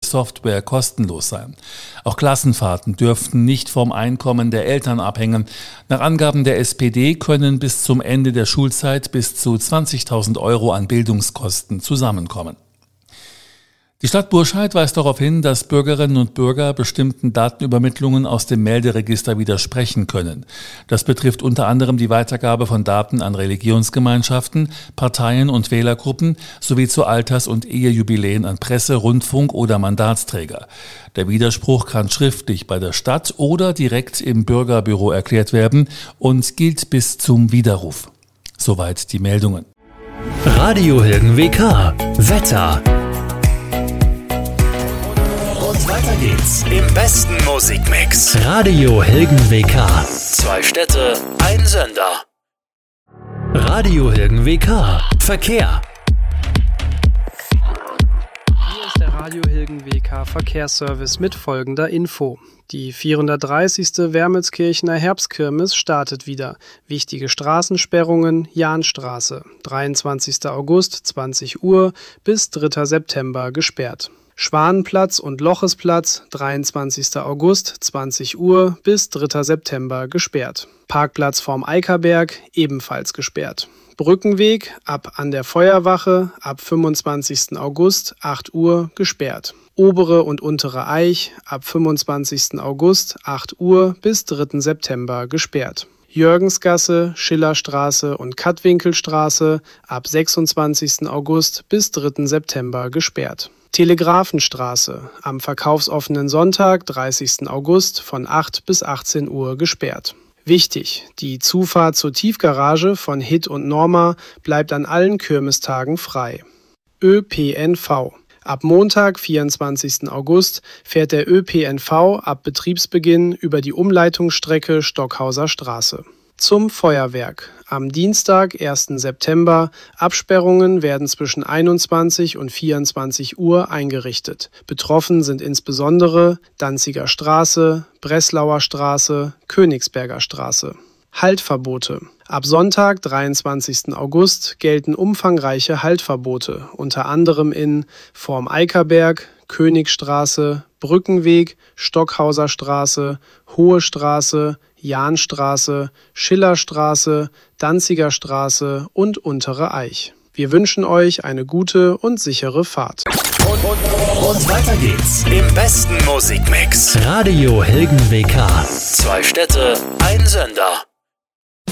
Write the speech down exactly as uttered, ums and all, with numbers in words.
Software kostenlos sein. Auch Klassenfahrten dürften nicht vom Einkommen der Eltern abhängen. Nach Angaben der S P D können bis zum Ende der Schulzeit bis zu zwanzigtausend Euro an Bildungskosten zusammenkommen. Die Stadt Burscheid weist darauf hin, dass Bürgerinnen und Bürger bestimmten Datenübermittlungen aus dem Melderegister widersprechen können. Das betrifft unter anderem die Weitergabe von Daten an Religionsgemeinschaften, Parteien und Wählergruppen sowie zu Alters- und Ehejubiläen an Presse, Rundfunk oder Mandatsträger. Der Widerspruch kann schriftlich bei der Stadt oder direkt im Bürgerbüro erklärt werden und gilt bis zum Widerruf. Soweit die Meldungen. Radio Hilgen W K. Wetter. Weiter geht's im besten Musikmix. Radio Hilgen W K. Zwei Städte, ein Sender. Radio Hilgen W K. Verkehr. Hier ist der Radio Hilgen W K Verkehrsservice mit folgender Info. Die vierhundertdreißigste Wermelskirchener Herbstkirmes startet wieder. Wichtige Straßensperrungen: Jahnstraße, dreiundzwanzigster August, zwanzig Uhr bis dritter September gesperrt. Schwanenplatz und Lochesplatz, dreiundzwanzigster August, zwanzig Uhr bis dritter September gesperrt. Parkplatz vorm Eickerberg ebenfalls gesperrt. Brückenweg ab an der Feuerwache ab fünfundzwanzigsten August, acht Uhr gesperrt. Obere und untere Eich ab fünfundzwanzigsten August, acht Uhr bis dritter September gesperrt. Jürgensgasse, Schillerstraße und Kattwinkelstraße ab sechsundzwanzigsten August bis dritter September gesperrt. Telegrafenstraße am verkaufsoffenen Sonntag, dreißigsten August von acht bis achtzehn Uhr gesperrt. Wichtig: Die Zufahrt zur Tiefgarage von Hit und Norma bleibt an allen Kirmestagen frei. Ö P N V. Ab Montag, vierundzwanzigsten August, fährt der Ö P N V ab Betriebsbeginn über die Umleitungsstrecke Stockhauser Straße. Zum Feuerwerk. Am Dienstag, ersten September, Absperrungen werden zwischen einundzwanzig und vierundzwanzig Uhr eingerichtet. Betroffen sind insbesondere Danziger Straße, Breslauer Straße, Königsberger Straße. Haltverbote. Ab Sonntag, dreiundzwanzigsten August, gelten umfangreiche Haltverbote, unter anderem in Vorm Eickerberg, Königstraße, Brückenweg, Stockhauser Straße, Hohe Straße, Jahnstraße, Schillerstraße, Danziger Straße und Untere Eich. Wir wünschen euch eine gute und sichere Fahrt. Und, und, und weiter geht's im besten Musikmix. Radio Hilgen W K. Zwei Städte, ein Sender.